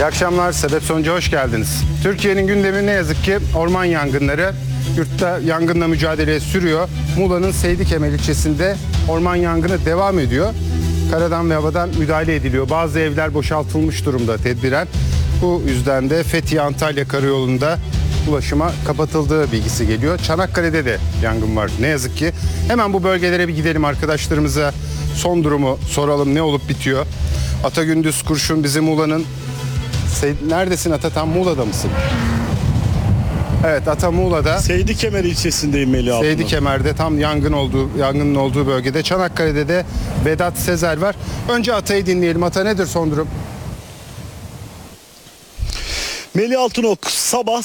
İyi akşamlar, Sebep Sonuca hoş geldiniz. Türkiye'nin gündemi ne yazık ki orman yangınları. Yurtta yangınla mücadeleye sürüyor. Muğla'nın Seydikemer ilçesinde orman yangını devam ediyor. Karadan ve havadan müdahale ediliyor. Bazı evler boşaltılmış durumda tedbiren. Bu yüzden de Fethiye-Antalya karayolunda ulaşıma kapatıldığı bilgisi geliyor. Çanakkale'de de yangın var ne yazık ki. Hemen bu bölgelere bir gidelim, arkadaşlarımıza son durumu soralım, ne olup bitiyor. Ata Gündüz Kurşun bizi Muğla'nın... Neredesin Ata, tam Muğla'da mısın? Evet, Ata Muğla'da. Seydikemer ilçesindeyim Melih abla. Seydikemer'de tam yangının olduğu bölgede. Çanakkale'de de Vedat Sezer var. Önce Ata'yı dinleyelim. Ata, nedir son durum? Melih Altınok sabah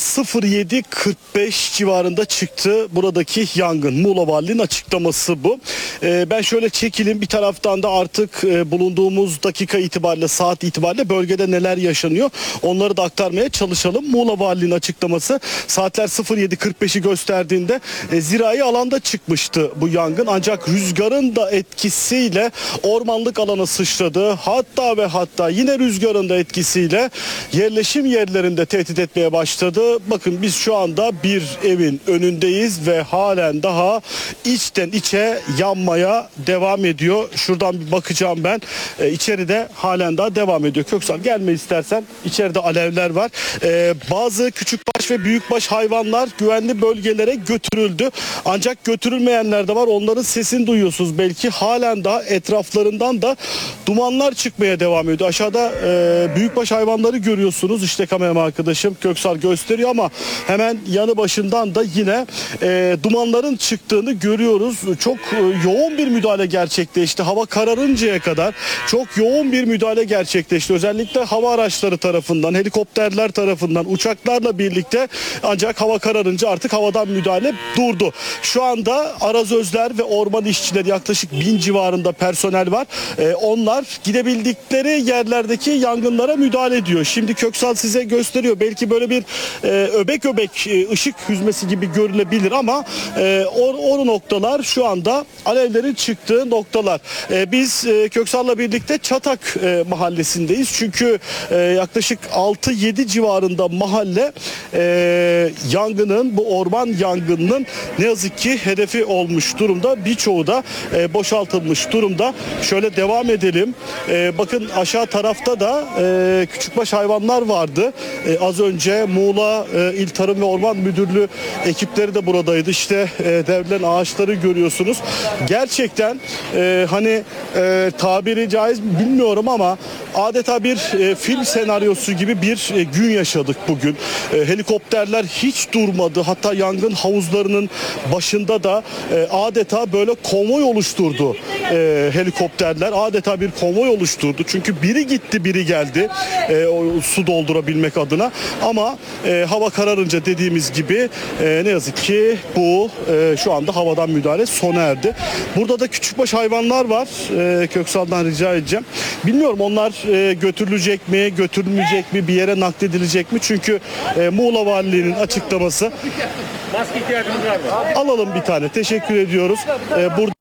07.45 civarında çıktı buradaki yangın. Muğla Valiliğinin açıklaması bu. Ben şöyle çekileyim, bir taraftan da artık bulunduğumuz dakika itibariyle, saat itibariyle bölgede neler yaşanıyor onları da aktarmaya çalışalım. Muğla Valiliğinin açıklaması saatler 07.45'i gösterdiğinde zirai alanda çıkmıştı bu yangın. Ancak rüzgarın da etkisiyle ormanlık alana sıçradı. Hatta yine rüzgarın da etkisiyle yerleşim yerlerinde tehdit etmeye başladı. Bakın biz şu anda bir evin önündeyiz ve halen daha içten içe yanmaya devam ediyor. Şuradan bir bakacağım ben. İçeride halen daha devam ediyor. Köksal, gelme istersen. İçeride alevler var. Bazı küçükbaş ve büyükbaş hayvanlar güvenli bölgelere götürüldü. Ancak götürülmeyenler de var. Onların sesini duyuyorsunuz belki. Halen daha etraflarından da dumanlar çıkmaya devam ediyor. Aşağıda büyükbaş hayvanları görüyorsunuz. İşte kameraman arkadaşım Köksal gösteriyor ama hemen yanı başından da yine dumanların çıktığını görüyoruz. Çok yoğun bir müdahale gerçekleşti. Hava kararıncaya kadar çok yoğun bir müdahale gerçekleşti. Özellikle hava araçları tarafından, helikopterler tarafından, uçaklarla birlikte, ancak hava kararınca artık havadan müdahale durdu. Şu anda arazözler ve orman işçileri, yaklaşık 1000 civarında personel var. Onlar gidebildikleri yerlerdeki yangınlara müdahale ediyor. Şimdi Köksal size gösteriyor. Belki böyle bir öbek ışık hüzmesi gibi görülebilir ama o noktalar şu anda alevlerin çıktığı noktalar. Biz Köksal'la birlikte Çatak mahallesindeyiz. Çünkü yaklaşık 6-7 civarında mahalle yangının, bu orman yangınının ne yazık ki hedefi olmuş durumda. Birçoğu da boşaltılmış durumda. Şöyle devam edelim. Bakın aşağı tarafta da küçükbaş hayvanlar vardı. Az önce Muğla İl Tarım ve Orman Müdürlüğü ekipleri de buradaydı. İşte devrilen ağaçları görüyorsunuz. Gerçekten tabiri caiz mi bilmiyorum ama adeta bir film senaryosu gibi bir gün yaşadık bugün. Helikopterler hiç durmadı. Hatta yangın havuzlarının başında da adeta böyle konvoy oluşturdu. Helikopterler adeta bir konvoy oluşturdu. Çünkü biri gitti, biri geldi. Su doldurabilmek adına. Ama hava kararınca dediğimiz gibi ne yazık ki bu şu anda havadan müdahale sona erdi. Burada da küçükbaş hayvanlar var. Köksal'dan rica edeceğim. Bilmiyorum onlar götürülecek mi, götürülmeyecek mi, bir yere nakledilecek mi? Çünkü Muğla Valiliğinin açıklaması. Maske ihtiyacımız var mı? Alalım bir tane. Teşekkür ediyoruz. Burada